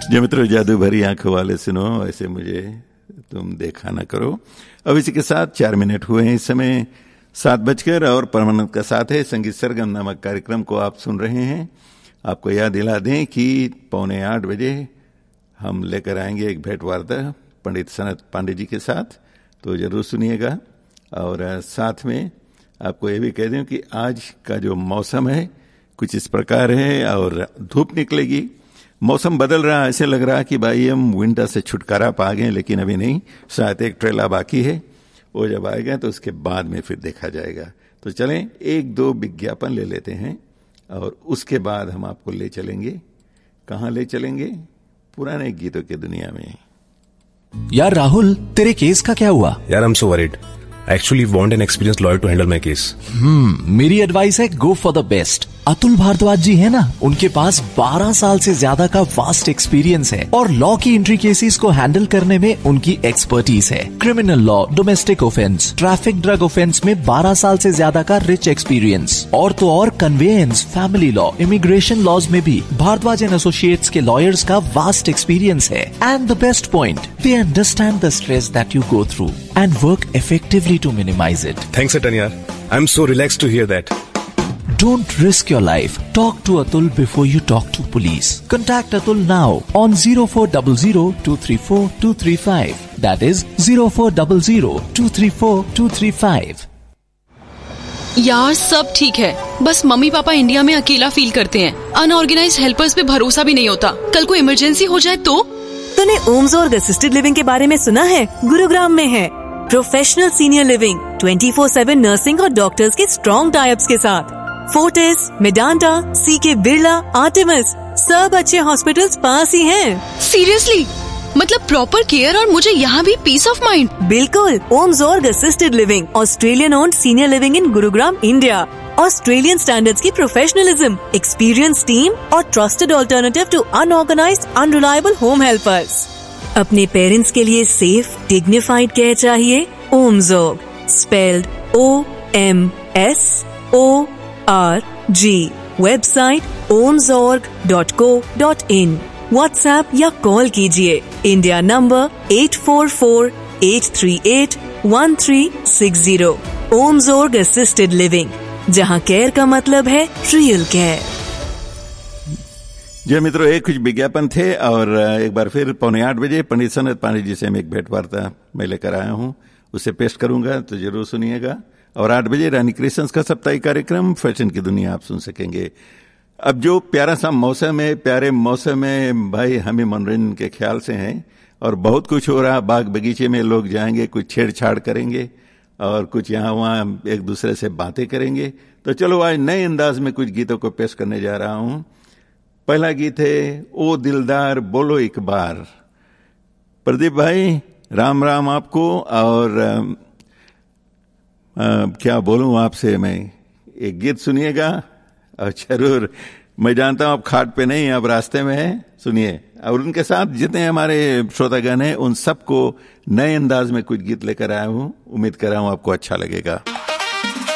जो मित्रों, जादू भरी आंखों वाले सुनो, ऐसे मुझे तुम देखा ना करो। अब इसी के साथ 4 मिनट हुए हैं इस समय 7 बजकर, और परमानंद का साथ है संगीत सरगम नामक कार्यक्रम को आप सुन रहे हैं। आपको याद दिला दें कि 7:45 बजे हम लेकर आएंगे एक भेंट वार्ता पंडित सनत पांडे जी के साथ, तो जरूर सुनिएगा। और साथ में आपको ये भी कह दूं कि आज का जो मौसम है कुछ इस प्रकार है, और धूप निकलेगी, मौसम बदल रहा है, ऐसे लग रहा है कि भाई हम विंटर से छुटकारा पा गए, लेकिन अभी नहीं, शायद एक ट्रेला बाकी है, वो जब आएगा तो उसके बाद में फिर देखा जाएगा। तो चलें 1-2 विज्ञापन ले लेते हैं और उसके बाद हम आपको ले चलेंगे। कहाँ ले चलेंगे? पुराने गीतों की दुनिया में। यार राहुल, तेरे केस का क्या हुआ? यार I am so worried. I actually want an experienced lawyer to handle my case. मेरी एडवाइस है go for the best. Atul Bhardwaj जी है ना, उनके पास 12 साल से ज्यादा का वास्ट एक्सपीरियंस है और लॉ की एंट्री केसेस को हैंडल करने में उनकी एक्सपर्टीज है। Criminal law, domestic offence, traffic, drug offence में 12 साल से ज्यादा का रिच एक्सपीरियंस, और तो और conveyance, family law, immigration laws में भी भारद्वाज एंड एसोसिएट्स के लॉयर्स का वास्ट एक्सपीरियंस है। And the best point, they understand the stress that you go through and work effectively to minimize it. Thanks, Atanya. I'm so relaxed to hear that. Don't risk your life. Talk to Atul before you talk to police. Contact Atul now on 0400-234-235. That is 0400-234-235. यार सब ठीक है, बस mummy papa India में अकेला feel करते हैं। Unorganised helpers पे भरोसा भी नहीं होता। कल को इमरजेंसी हो जाए तो? तूने ओमजोर्ग असिस्टेड लिविंग के बारे में सुना है? गुरुग्राम में है प्रोफेशनल सीनियर लिविंग, 24/7 नर्सिंग और डॉक्टर्स के स्ट्रॉन्ग टाइप्स के साथ। फोर्टिस, मेडांटा, सीके बिरला, आर्टेमिस, सब अच्छे हॉस्पिटल्स पास ही हैं। सीरियसली? मतलब प्रॉपर केयर और मुझे यहाँ भी पीस ऑफ माइंड? बिल्कुल। ओमजोर्ग assisted living, Australian owned senior living in Gurugram, India. Australian standards की प्रोफेशनलिज्म, एक्सपीरियंस टीम और trusted alternative to unorganised unreliable home helpers. अपने पेरेंट्स के लिए सेफ डिग्निफाइड केयर चाहिए? ओमजोर्ग, spelled OMSORG। Website omzorg.co.in। WhatsApp या call कीजिए। India number 844-838-1360। ओमजोर्ग assisted living, जहाँ care का मतलब है रियल केयर। जी मित्रों, एक कुछ विज्ञापन थे, और एक बार फिर 7:45 बजे पंडित सनत पांडे जी से मैं एक भेंट वार्ता मैं लेकर आया हूँ, उसे पेश करूंगा, तो जरूर सुनिएगा। और 8 बजे रानी क्रिएशंस का साप्ताहिक कार्यक्रम फैशन की दुनिया आप सुन सकेंगे। अब जो प्यारा सा मौसम है, प्यारे मौसम में भाई हमें मनोरंजन के ख्याल से हैं, और बहुत कुछ हो रहा। बाग बगीचे में लोग जाएंगे, कुछ छेड़छाड़ करेंगे और कुछ यहाँ वहाँ एक दूसरे से बातें करेंगे। तो चलो आज नए अंदाज में कुछ गीतों को पेश करने जा रहा हूँ। पहला गीत है ओ दिलदार बोलो एक बार। प्रदीप भाई, राम राम आपको। और क्या बोलूं आपसे मैं, एक गीत सुनिएगा और जरूर, मैं जानता हूं आप खाट पे नहीं, आप रास्ते में हैं, सुनिए। और उनके साथ जितने हमारे श्रोतागण हैं उन सबको नए अंदाज में कुछ गीत लेकर आया हूं, उम्मीद कर रहा हूं आपको अच्छा लगेगा।